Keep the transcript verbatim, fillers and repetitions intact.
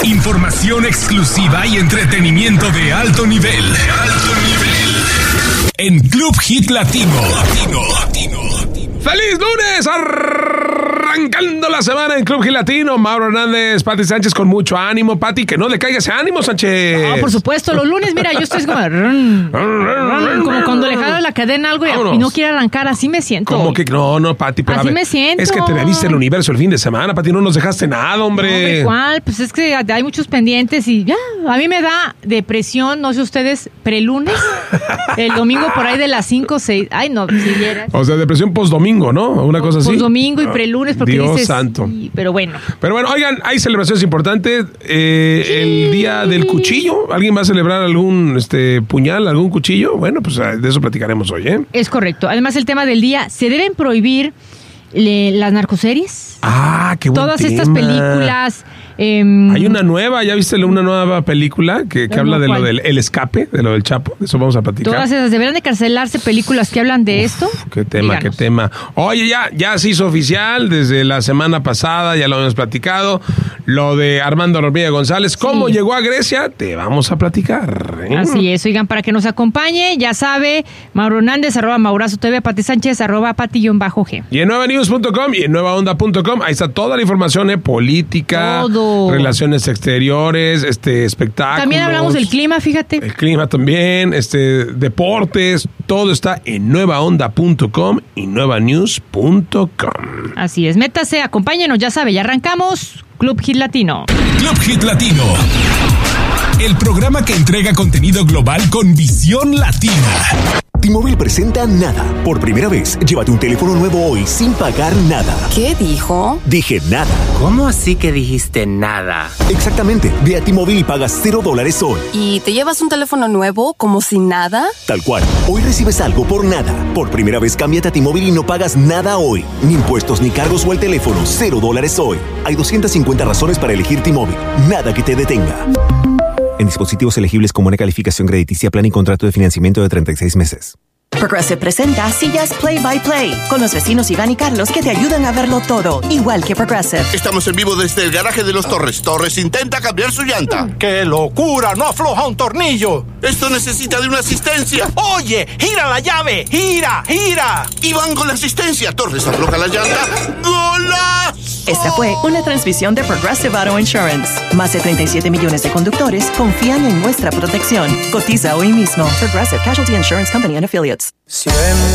Información exclusiva y entretenimiento de alto nivel. De alto nivel. En Club Hit Latino. Latino. Latino. ¡Feliz lunes! Arrancando la semana en Club Hit Latino. Mauro Hernández, Pati Sánchez con mucho ánimo. Pati, que no le caiga ese ánimo, Sánchez. No, por supuesto. Los lunes, mira, yo estoy como... run, run, como cuando le jala la cadena algo y, y no quiere arrancar. Así me siento. ¿Cómo que no, no, Pati? Pero así a ver, me siento. Es que te bebiste el universo el fin de semana, Pati. No nos dejaste nada, hombre. No, hombre, ¿cuál? Pues es que hay muchos pendientes y ya. A mí me da depresión, no sé ustedes, prelunes. El domingo por ahí de las cinco o seis. Ay, no, si vieras. O sea, depresión post-domingo, ¿no? Una cosa así. Post-domingo y prelunes, porque Dios dices... santo. Sí, pero bueno. Pero bueno, oigan, hay celebraciones importantes. Eh, sí. El día del cuchillo. ¿Alguien va a celebrar algún este puñal, algún cuchillo? Bueno, pues de eso platicaremos hoy, ¿eh? Es correcto. Además, el tema del día, ¿se deben prohibir le, las narcoseries? Ah, qué buen Todas tema. estas películas... Eh, Hay una nueva, ¿ya viste una nueva película que, que no, habla de ¿cuál? Lo del el escape, de lo del Chapo? De eso vamos a platicar. Todas esas, ¿deberán de cancelarse películas que hablan de Uf, esto? Qué tema, Díganos. qué tema. Oye, ya, ya se hizo oficial desde la semana pasada, ya lo hemos platicado, lo de Armando Rovira González. ¿Cómo sí. llegó a Grecia? Te vamos a platicar. ¿eh? Así es, oigan, para que nos acompañe, ya sabe, Mauro Hernández, arroba Maurazo T V, Pati Sánchez, arroba Pati-G. Y en nueva news punto com y en nueva onda punto com, ahí está toda la información, ¿eh? Política, Todo. relaciones exteriores, este espectáculos. También hablamos del clima, fíjate. El clima también, este deportes, todo está en nueva onda punto com y nueva news punto com. Así es, métase, acompáñenos, ya sabe, ya arrancamos Club Hit Latino. Club Hit Latino. El programa que entrega contenido global con visión latina. T-Mobile presenta Nada. Por primera vez, llévate un teléfono nuevo hoy sin pagar nada. ¿Qué dijo? Dije nada. ¿Cómo así que dijiste nada? Exactamente. Ve a T-Mobile y pagas cero dólares hoy. ¿Y te llevas un teléfono nuevo como si nada? Tal cual. Hoy recibes algo por nada. Por primera vez, cámbiate a T-Mobile y no pagas nada hoy. Ni impuestos, ni cargos o el teléfono. Cero dólares hoy. Hay doscientas cincuenta razones para elegir T-Mobile. Nada que te detenga. En dispositivos elegibles con buena calificación crediticia, plan y contrato de financiamiento de treinta y seis meses. Progressive presenta Sillas Play by Play con los vecinos Iván y Carlos que te ayudan a verlo todo, igual que Progressive. Estamos en vivo desde el garaje de los Torres. Torres intenta cambiar su llanta. ¡Qué locura! ¡No afloja un tornillo! Esto necesita de una asistencia. ¡Oye! ¡Gira la llave! ¡Gira! ¡Gira! Iván con la asistencia. Torres afloja la llanta. ¡Golazo! Esta fue una transmisión de Progressive Auto Insurance. Más de treinta y siete millones de conductores confían en nuestra protección. Cotiza hoy mismo. Progressive Casualty Insurance Company and Affiliates. Siempre